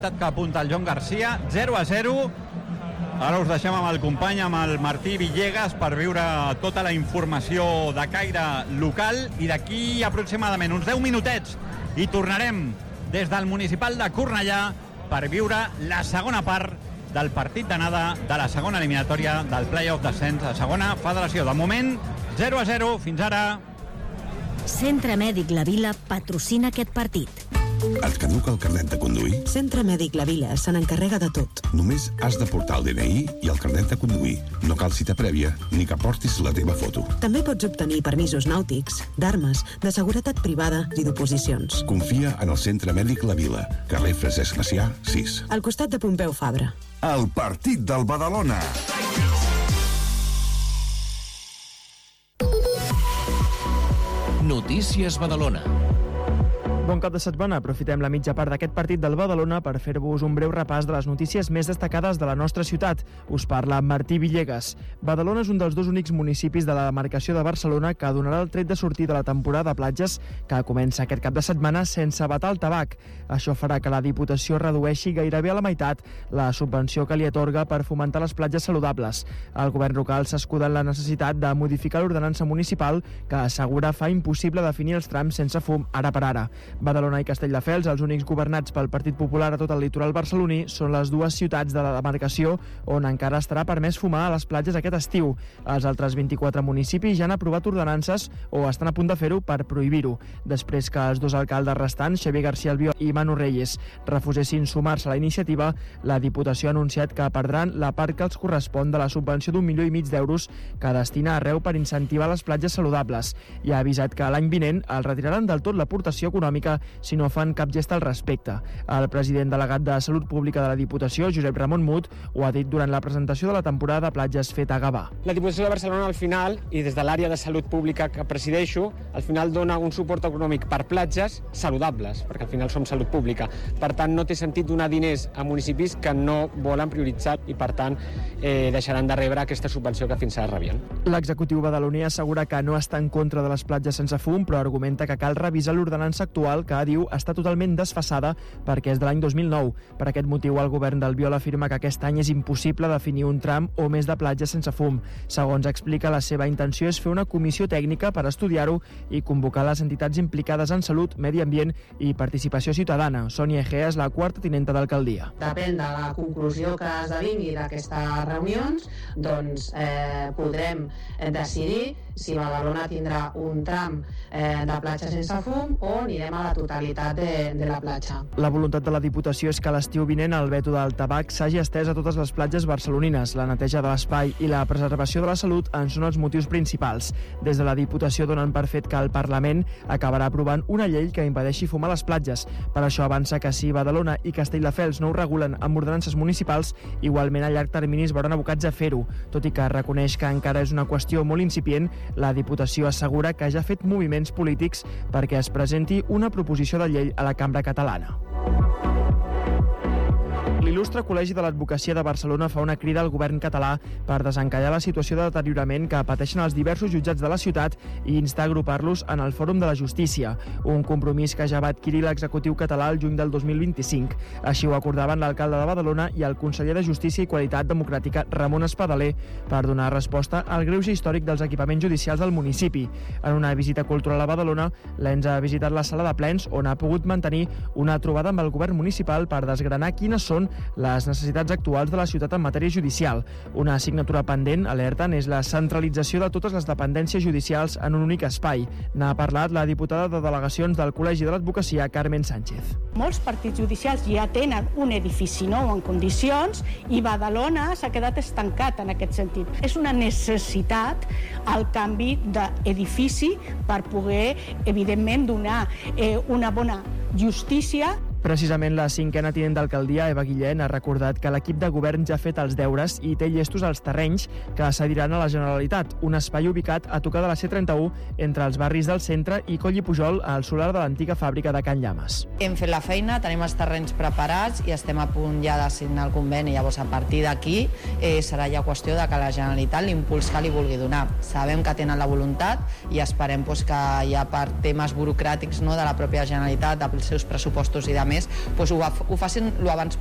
Que apunta el Joan Garcia, 0-0. Ara us deixem amb el company, amb el Martí Villegas, per viure tota la informació de caire local, i d'aquí aproximadament uns 10 minutets i tornarem des del municipal de Cornellà per viure la segona part del partit d'anada de la segona eliminatòria del play-off d'ascens a segona federació. De moment, 0-0, fins ara. Centre Mèdic La Vila patrocina aquest partit. Et caduca el carnet de conduir? Centre Mèdic La Vila se n'encarrega de tot. Només has de portar el DNI i el carnet de conduir. No cal cita prèvia ni que portis la teva foto. També pots obtenir permisos nàutics, d'armes, de seguretat privada i d'oposicions. Confia en el Centre Mèdic La Vila, carrer Francesc Macià, 6. Al costat de Pompeu Fabra. El partit del Badalona. Notícies Badalona. Bon cap de setmana. Aprofitem la mitja part d'aquest partit del Badalona per fer-vos un breu repàs de les notícies més destacades de la nostra ciutat. Us parla Martí Villegas. Badalona és un dels dos únics municipis de la demarcació de Barcelona que donarà el tret de sortir de la temporada de platges que comença aquest cap de setmana sense vetar el tabac. Això farà que la Diputació redueixi gairebé a la meitat la subvenció que li atorga per fomentar les platges saludables. El govern local s'escuda en la necessitat de modificar l'ordenança municipal que assegura fa impossible definir els trams sense fum ara per ara. Badalona i Castelldefels, els únics governats pel Partit Popular a tot el litoral barceloní, són les dues ciutats de la demarcació on encara estarà permès fumar a les platges aquest estiu. Els altres 24 municipis ja han aprovat ordenances o estan a punt de fer-ho per prohibir-ho, després que els dos alcaldes restants, Xavier García Albiol i Manu Reyes, refusessin sumar-se a la iniciativa. La Diputació ha anunciat que perdran la part que els correspon de la subvenció d'1,5 milió d'euros que destina a Arreu per incentivar les platges saludables, i ha avisat que l'any vinent el retiraran del tot l'aportació econòmica si no fan cap gest al respecte. El president delegat de Salut Pública de la Diputació, Josep Ramon Mut, ho ha dit durant la presentació de la temporada de platges feta a Gavà. La Diputació de Barcelona al final, i des de l'àrea de Salut Pública que presideixo, al final dona un suport econòmic per platges saludables, perquè al final som salut pública. Per tant, no té sentit donar diners a municipis que no volen prioritzar i, per tant, deixaran de rebre aquesta subvenció que fins ara rebien. L'executiu badaloní assegura que no està en contra de les platges sense fum, però argumenta que cal revisar l'ordenança actual que, diu, està totalment desfasada perquè és de l'any 2009. Per aquest motiu, el govern d'Albiol afirma que aquest any és impossible definir un tram o més de platges sense fum. Segons explica, la seva intenció és fer una comissió tècnica per estudiar-ho i convocar les entitats implicades en salut, medi ambient i participació ciutadana. Sònia Egea és la quarta tinenta d'alcaldia. Depèn de la conclusió que esdevingui d'aquestes reunions, doncs podrem decidir si Badalona tindrà un tram de platja sense fum o anirem a la totalitat de la platja. La voluntat de la Diputació és que l'estiu vinent el veto del tabac s'hagi estès a totes les platges barcelonines. La neteja de l'espai i la preservació de la salut en són els motius principals. Des de la Diputació donen per fet que el Parlament acabarà aprovant una llei que impedeixi fumar a les platges. Per això avança que si Badalona i Castelldefels no ho regulen amb ordenances municipals, igualment a llarg termini es veuran abocats a fer-ho. Tot i que reconeix que encara és una qüestió molt incipient, la Diputació assegura que ja ha fet moviments polítics perquè es presenti una proposició de llei a la Cambra Catalana. L'il·lustre Col·legi de l'Advocacia de Barcelona fa una crida al govern català per desencallar la situació de deteriorament que pateixen els diversos jutjats de la ciutat i instar a agrupar-los en el Fòrum de la Justícia, un compromís que ja va adquirir l'executiu català el juny del 2025. Així ho acordaven l'alcalde de Badalona i el conseller de Justícia i Qualitat Democràtica, Ramon Espadaler, per donar resposta al greuge històric dels equipaments judicials del municipi. En una visita cultural a Badalona, l'ENS ha visitat la sala de plens on ha pogut mantenir una trobada amb el govern municipal per desgranar quines són les necessitats actuals de la ciutat en matèria judicial. Una assignatura pendent, alerten, és la centralització de totes les dependències judicials en un únic espai. N'ha parlat la diputada de delegacions del Col·legi de l'Advocacia, Carmen Sánchez. Molts partits judicials ja tenen un edifici nou en condicions i Badalona s'ha quedat estancat en aquest sentit. És una necessitat el canvi d'edifici per poder, evidentment, donar una bona justícia. Precisament la cinquena tinent d'alcaldia, Eva Guillén, ha recordat que l'equip de govern ja ha fet els deures i té llestos als terrenys que cediran a la Generalitat, un espai ubicat a tocar de la C31 entre els barris del centre i Coll i Pujol, al solar de l'antiga fàbrica de Can Llames. Hem fet la feina, tenim els terrenys preparats i estem a punt ja de signar el conveni. Llavors, a partir d'aquí serà ja qüestió de que la Generalitat l'impuls que li vulgui donar. Sabem que tenen la voluntat i esperem que ja per temes burocràtics de la pròpia Generalitat, dels seus pressupostos i de més, doncs ho facin lo abans